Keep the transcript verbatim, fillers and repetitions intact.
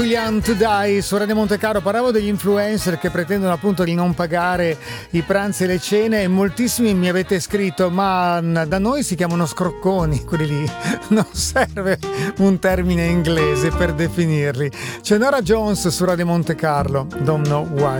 William to Die su Radio Monte Carlo. Parlavo degli influencer che pretendono appunto di non pagare i pranzi e le cene, e moltissimi mi avete scritto: ma da noi si chiamano scrocconi quelli lì, non serve un termine inglese per definirli. C'è Nora Jones su Radio Monte Carlo, Don't Know Why.